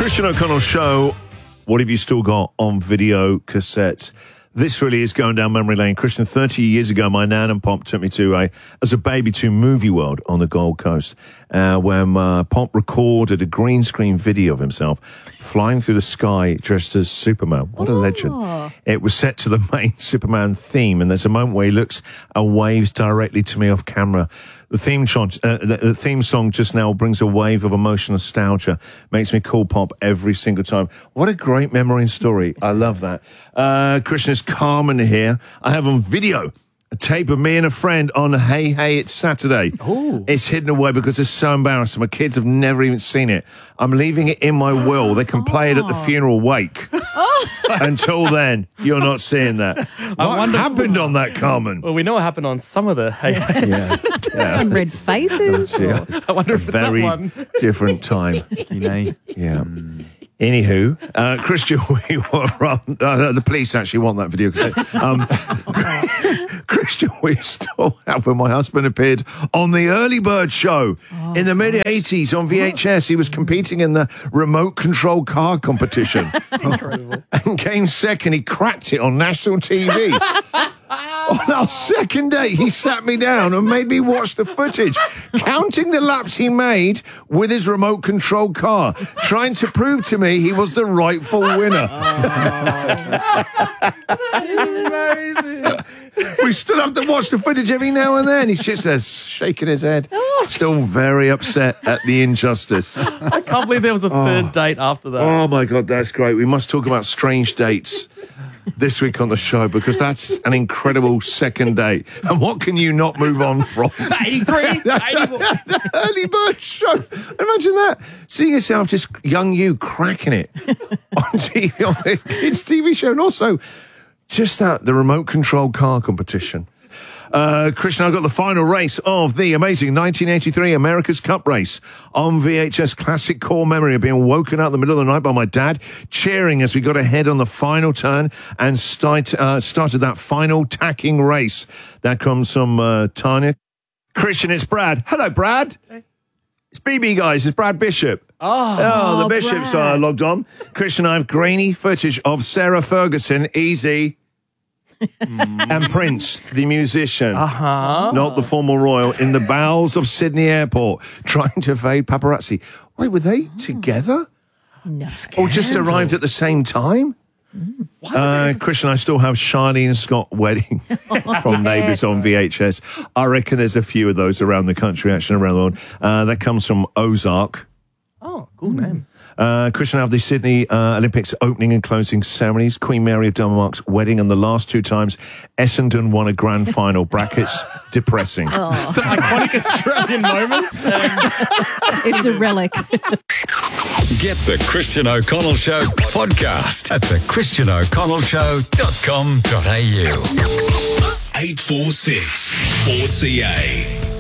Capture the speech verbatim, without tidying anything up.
Christian O'Connell Show. What have you still got on video cassette? This really is going down memory lane. Christian, thirty years ago, my nan and Pop took me to a, as a baby, to Movie World on the Gold Coast, uh, when uh, Pop recorded a green screen video of himself flying through the sky dressed as Superman. What a Oh. legend. It was set to the main Superman theme, and there's a moment where he looks and waves directly to me off camera. The theme, shot, uh, the, the theme song just now brings a wave of emotional nostalgia, makes me call Pop every single time. What a great memory and story. I love that. Uh, Christian, is Carmen here. I have on video a tape of me and a friend on Hey Hey It's Saturday. Ooh. It's hidden away because it's so embarrassing. My kids have never even seen it. I'm leaving it in my will. They can play it at the funeral wake. Until then, you're not seeing that. What wonder- happened on that, Carmen? Well, we know what happened on some of the Hey Hey's. Yeah. And red spaces. Yeah. I wonder if it's that Very one. different time. You know. Yeah. Anywho, uh, Christian, we were um, uh, the police actually want that video. Um, Christian, we still have when my husband appeared on the Early Bird Show Oh, in the mid eighties on V H S. He was competing in the remote control car competition. Incredible. And came second. He cracked it on national T V. On our second date, he sat me down and made me watch the footage, counting the laps he made with his remote control car, trying to prove to me he was the rightful winner. Amazing. We still have to watch the footage every now and then. He's just there shaking his head, still very upset at the injustice. I can't believe there was a third date after that. Oh, my God, that's great. We must talk about strange dates this week on the show, because that's an incredible second date. And what can you not move on from? eighty-three, eighty-four. The Early Bird Show. Imagine that. Seeing yourself, just young you, cracking it on T V, on a kids' T V show. And also, just that, the remote control car competition. Uh, Christian, I've got the final race of the amazing nineteen eighty-three America's Cup race on V H S. Classic core memory of being woken up in the middle of the night by my dad, cheering as we got ahead on the final turn and start, uh, started that final tacking race. That comes from uh, Tanya. Christian, it's Brad. Hello, Brad. It's B B, guys. It's Brad Bishop. Oh, Oh, the Oh, Bishops Brad. are logged on. Christian, I have grainy footage of Sarah Ferguson, Easy, and Prince, the musician, uh-huh. not the former royal, in the bowels of Sydney Airport, trying to evade paparazzi. Wait, were they together? No. Or just arrived at the same time? Uh, Christian, I still have Charlene Scott Wedding from Neighbours on V H S. I reckon there's a few of those around the country, actually, around the world. Uh, that comes from Ozark. Oh, cool name. Uh, Christian, I have the Sydney uh, Olympics opening and closing ceremonies, Queen Mary of Denmark's wedding, and the last two times Essendon won a grand final. Brackets, depressing. Some iconic Australian moments. And It's a relic. Get the Christian O'Connell Show podcast at the christian o'connell show dot com dot a u. eight four six four C A.